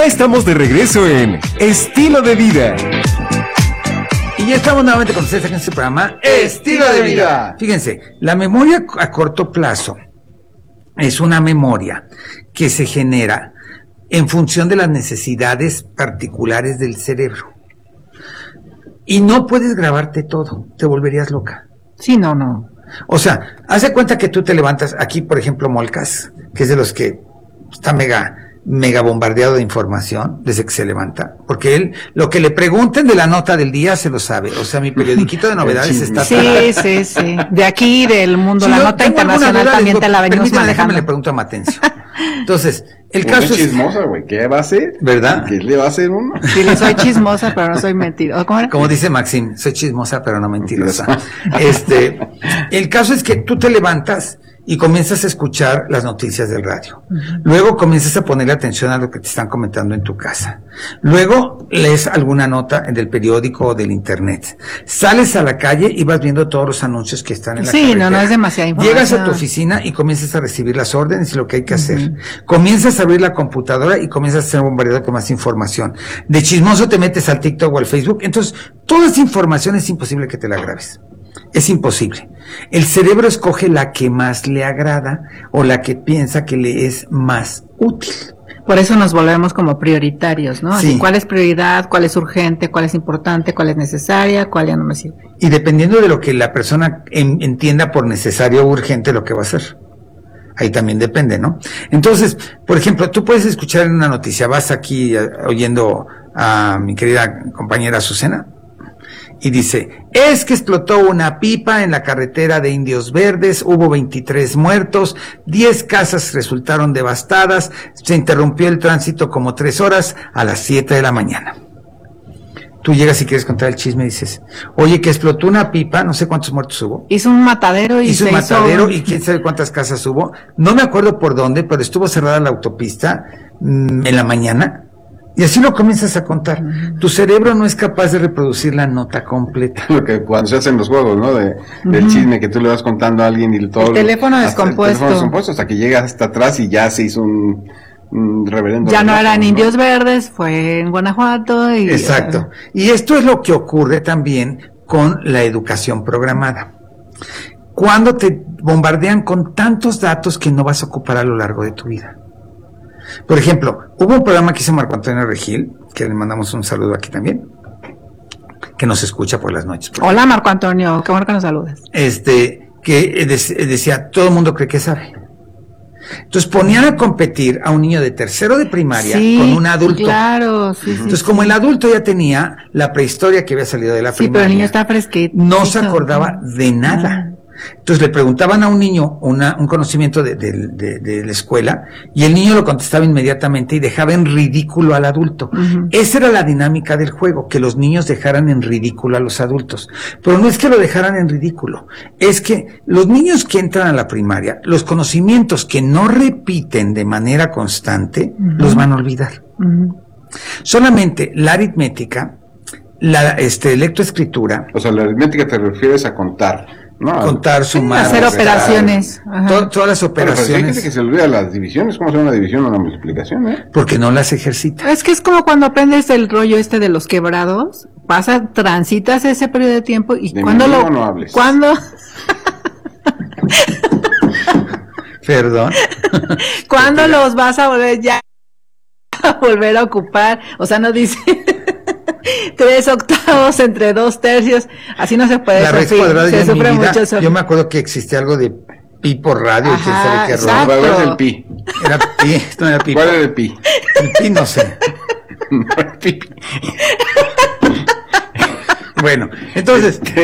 Ya estamos de regreso en Estilo de Vida. Y ya estamos nuevamente con ustedes en este programa Estilo de Vida. Fíjense, la memoria a corto plazo es una memoria que se genera en función de las necesidades particulares del cerebro. Y no puedes grabarte todo, te volverías loca. Sí, no. O sea, haz de cuenta que tú te levantas, aquí por ejemplo Molcas, que es de los que está mega bombardeado de información desde que se levanta, porque él, lo que le pregunten de la nota del día se lo sabe, o sea, mi periodiquito de novedades está... Sí. De aquí, del mundo, la nota internacional también te la venimos manejando. Déjame le pregunto a Matencio. Entonces, el pues caso es... chismosa, güey, ¿qué va a hacer? ¿Verdad? ¿Qué le va a hacer uno? Sí, soy chismosa, pero no soy mentirosa. Como dice Maxim, soy chismosa, pero no mentirosa. El caso es que tú te levantas y comienzas a escuchar las noticias del radio. Luego comienzas a ponerle atención a lo que te están comentando en tu casa. Luego lees alguna nota del periódico o del internet. Sales a la calle y vas viendo todos los anuncios que están en la carretera. No es demasiada información. Llegas a tu oficina y comienzas a recibir las órdenes y lo que hay que hacer. Comienzas a abrir la computadora y comienzas a ser bombardeado con más información. De chismoso te metes al TikTok o al Facebook. Entonces, toda esa información es imposible que te la grabes. Es imposible. El cerebro escoge la que más le agrada o la que piensa que le es más útil. Por eso nos volvemos como prioritarios, ¿no? Sí. Así, ¿cuál es prioridad? ¿Cuál es urgente? ¿Cuál es importante? ¿Cuál es necesaria? ¿Cuál ya no me sirve? Y dependiendo de lo que la persona entienda por necesario o urgente, lo que va a hacer. Ahí también depende, ¿no? Entonces, por ejemplo, tú puedes escuchar en una noticia, vas aquí oyendo a mi querida compañera Azucena, y dice, es que explotó una pipa en la carretera de Indios Verdes, hubo 23 muertos, 10 casas resultaron devastadas, se interrumpió el tránsito como 3 horas a las 7 de la mañana. Tú llegas y quieres contar el chisme y dices, oye, que explotó una pipa, no sé cuántos muertos hubo. Hizo un matadero y y quién sabe cuántas casas hubo. No me acuerdo por dónde, pero estuvo cerrada la autopista en la mañana. Y así lo comienzas a contar. Tu cerebro no es capaz de reproducir la nota completa. Lo que cuando se hacen los juegos, ¿no? Del chisme que tú le vas contando a alguien y todo. El teléfono descompuesto. Hasta que llega hasta atrás y ya se hizo un reverendo. Ya no eran Indios Verdes, fue en Guanajuato. Exacto. Y esto es lo que ocurre también con la educación programada. Cuando te bombardean con tantos datos que no vas a ocupar a lo largo de tu vida. Por ejemplo, hubo un programa que hizo Marco Antonio Regil, que le mandamos un saludo aquí también, que nos escucha por las noches. Hola Marco Antonio, qué bueno que nos saludes. Que decía, todo el mundo cree que sabe. Entonces ponían a competir a un niño de tercero de primaria con un adulto. Claro, sí. Entonces como el adulto ya tenía la prehistoria que había salido de la primaria. Pero el niño está fresquito. No se acordaba de nada. Entonces le preguntaban a un niño un conocimiento de la escuela y el niño lo contestaba inmediatamente y dejaba en ridículo al adulto. Esa era la dinámica del juego, que los niños dejaran en ridículo a los adultos. Pero no es que lo dejaran en ridículo, es que los niños que entran a la primaria, los conocimientos que no repiten de manera constante, los van a olvidar. Solamente la aritmética, la lectoescritura. O sea, la aritmética te refieres a contar. No, contar, sumar, hacer operaciones. Todas las operaciones. Pero que se olvida las divisiones, ¿cómo hacer una división o una multiplicación? Porque no las ejercita. Es que es como cuando aprendes el rollo de los quebrados, transitas ese periodo de tiempo y cuando no hables. ¿Cuándo? Perdón. ¿Cuándo los vas a volver a ocupar? O sea, no dice 3/8 entre 2/3, así no se puede. La raíz cuadrada se sufre mucho. Yo me acuerdo que existía algo de pi por radio. Ajá, y quién sabe qué rollo. ¿Cuál es el pi? Era pi, esto no era pi. ¿Cuál era el pi? El pi no sé. No, el pi. Bueno, entonces